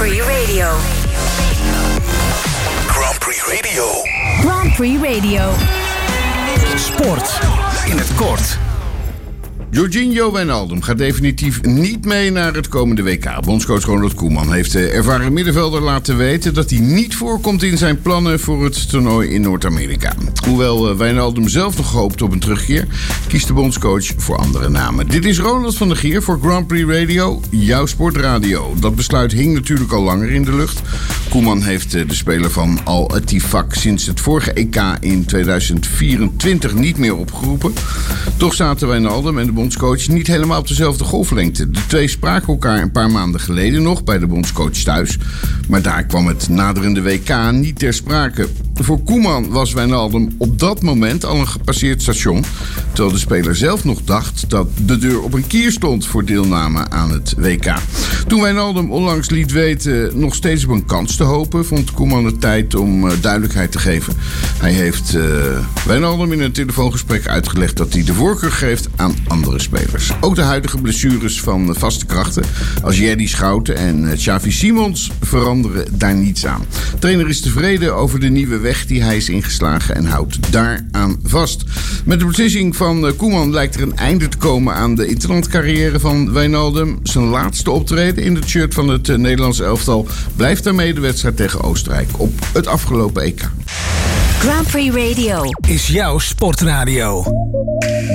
Prix Radio. Grand Prix Radio. Grand Prix Radio. Sport in het kort. Georginio Wijnaldum gaat definitief niet mee naar het komende WK. Bondscoach Ronald Koeman heeft de ervaren middenvelder laten weten dat hij niet voorkomt in zijn plannen voor het toernooi in Noord-Amerika. Hoewel Wijnaldum zelf nog hoopt op een terugkeer, kiest de bondscoach voor andere namen. Dit is Ronald van der Gier voor Grand Prix Radio, jouw sportradio. Dat besluit hing natuurlijk al langer in de lucht. Koeman heeft de speler van Al Ettifaq sinds het vorige EK in 2024 niet meer opgeroepen. Toch zaten Wijnaldum en de bondscoach niet helemaal op dezelfde golflengte. De twee spraken elkaar een paar maanden geleden nog bij de bondscoach thuis. Maar daar kwam het naderende WK niet ter sprake. Voor Koeman was Wijnaldum op dat moment al een gepasseerd station. Terwijl de speler zelf nog dacht dat de deur op een kier stond voor deelname aan het WK. Toen Wijnaldum onlangs liet weten nog steeds op een kans te hopen, vond Koeman het tijd om duidelijkheid te geven. Hij heeft Wijnaldum in een telefoongesprek uitgelegd dat hij de voorkeur geeft aan andere spelers. Ook de huidige blessures van vaste krachten als Jerdy Schouten en Xavi Simons veranderen daar niets aan. De trainer is tevreden over de nieuwe weg die hij is ingeslagen en houdt daaraan vast. Met de beslissing van Koeman lijkt er een einde te komen aan de interlandcarrière van Wijnaldum. Zijn laatste optreden in het shirt van het Nederlandse elftal blijft daarmee de wedstrijd tegen Oostenrijk op het afgelopen EK. Grand Prix Radio Is jouw sportradio.